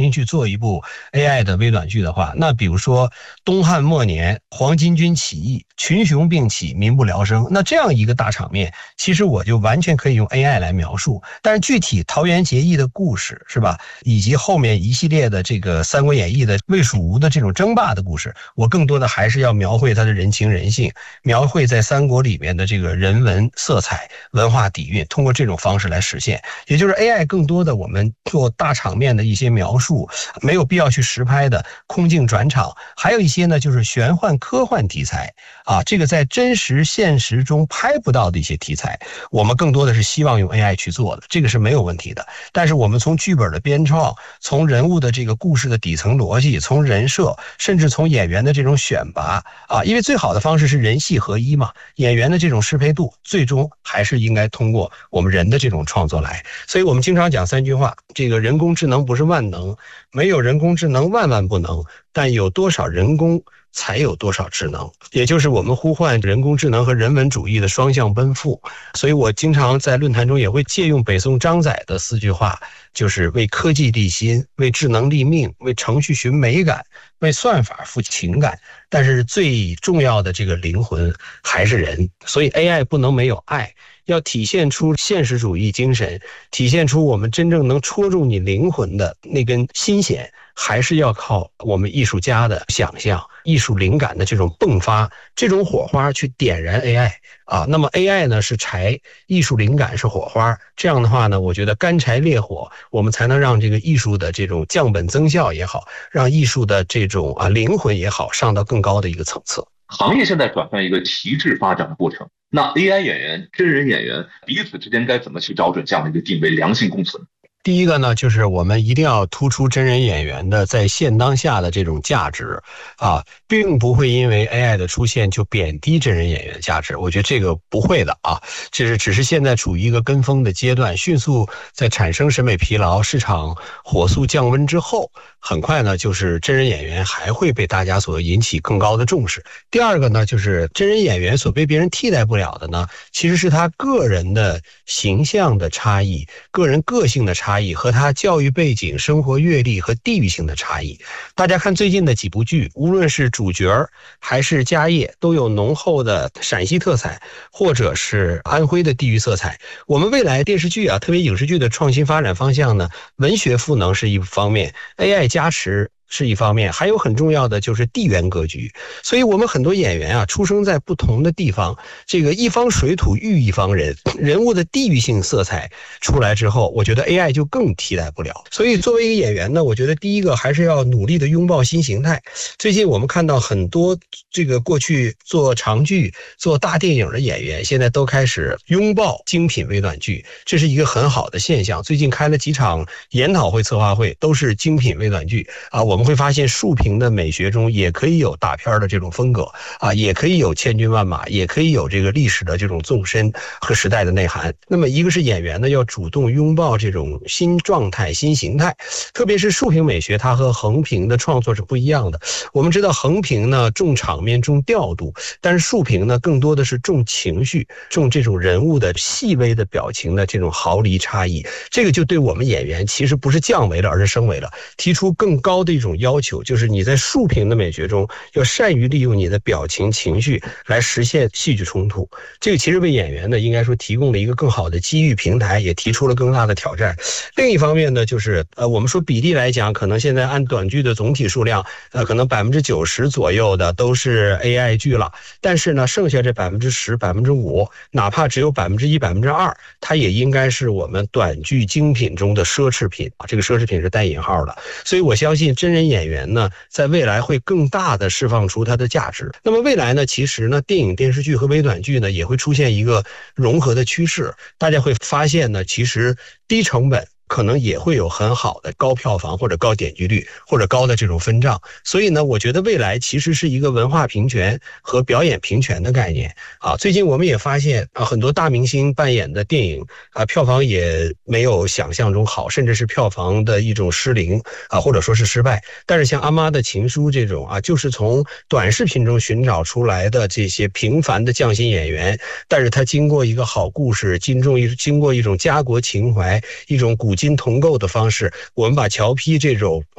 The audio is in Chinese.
新去做一部 AI 的微短剧的话，那比如说东汉末年黄巾军起义，群雄并起，民不聊生，那这样一个大场面，其实我就完全可以用 AI 来描述。但是具体桃园结义的故事是吧，以及后面一系列的这个三国演义的魏蜀吴的这种争霸的故事，我更多的还是要描绘它的人情人性，描绘在三国里面的这个人文色彩、文化底蕴，通过这种方式来实现。也就是 AI 更多的我们做大场面的一些描述，没有必要去实拍的空镜转场，还有一些呢就是玄幻科幻题材啊，这个在真实现实中拍不到的一些题材，我们更多的是希望用 AI 去做的，这个是没有问题的。但是我们从剧本的编创，从人物的这个故事的底层逻辑，从人设，甚至从演员的这种选拔啊，因为最好的方式是人戏合一嘛，演员的这种适配度最终还是应该通过我们人的这种创作来。所以我们经常讲三句话，这个人工智能不是万能，没有人工智能万万不能，但有多少人工才有多少智能，也就是我们呼唤人工智能和人文主义的双向奔赴。所以我经常在论坛中也会借用北宋张载的4句话，就是为科技立心，为智能立命，为程序寻美感，为算法赋情感，但是最重要的这个灵魂还是人。所以 AI 不能没有爱，要体现出现实主义精神，体现出我们真正能戳中你灵魂的那根心弦，还是要靠我们艺术家的想象、艺术灵感的这种迸发，这种火花去点燃 AI 啊。那么 AI 呢是柴，艺术灵感是火花，这样的话呢，我觉得干柴烈火，我们才能让这个艺术的这种降本增效也好，让艺术的这种灵魂也好，上到更高的一个层次。 行业现在转向一个提质发展的过程，那 AI 演员、真人演员彼此之间该怎么去找准这样的一个定位，良性共存？ 第一个呢，就是我们一定要突出真人演员的在现当下的这种价值啊，并不会因为 AI 的出现就贬低真人演员的价值，我觉得这个不会的啊，只是现在处于一个跟风的阶段，迅速在产生审美疲劳、市场火速降温之后，很快呢，就是真人演员还会被大家所引起更高的重视。第二个呢，就是真人演员所被别人替代不了的呢，其实是他个人的形象的差异、个人个性的差异和他教育背景、生活阅历和地域性的差异。大家看最近的几部剧，无论是主角还是家业，都有浓厚的陕西特彩，或者是安徽的地域色彩。我们未来电视剧特别影视剧的创新发展方向呢，文学赋能是一方面， AI 加持是一方面，还有很重要的就是地缘格局。所以我们很多演员出生在不同的地方，这个一方水土育一方人，人物的地域性色彩出来之后，我觉得 AI 就更替代不了。所以作为一个演员呢，我觉得第一个还是要努力的拥抱新形态。最近我们看到很多这个过去做长剧、做大电影的演员，现在都开始拥抱精品微短剧，这是一个很好的现象。最近开了几场研讨会、策划会，都是精品微短剧我们会发现竖屏的美学中也可以有大片的这种风格也可以有千军万马，也可以有这个历史的这种纵深和时代的内涵。那么一个是演员呢，要主动拥抱这种新状态、新形态，特别是竖屏美学，它和横屏的创作是不一样的。我们知道横屏呢重场面、重调度，但是竖屏呢更多的是重情绪、重这种人物的细微的表情的这种毫厘差异。这个就对我们演员其实不是降维了，而是升维了，提出更高的一种要求，就是你在竖屏的美学中要善于利用你的表情、情绪来实现戏剧冲突。这个其实为演员呢，应该说提供了一个更好的机遇平台，也提出了更大的挑战。另一方面呢，就是我们说比例来讲，可能现在按短剧的总体数量，可能90%左右的都是 AI 剧了，但是呢，剩下这10%、5%，哪怕只有1%、2%，它也应该是我们短剧精品中的奢侈品这个奢侈品是带引号的。所以我相信真人演员呢，在未来会更大的释放出它的价值。那么未来呢，其实呢，电影、电视剧和微短剧呢，也会出现一个融合的趋势。大家会发现呢，其实低成本可能也会有很好的高票房或者高点击率或者高的这种分账。所以呢，我觉得未来其实是一个文化平权和表演平权的概念最近我们也发现很多大明星扮演的电影票房也没有想象中好，甚至是票房的一种失灵或者说是失败。但是像阿妈的情书这种就是从短视频中寻找出来的这些平凡的匠心演员，但是他经过一个好故事，经过一种家国情怀，一种古今同构的方式，我们把乔批这种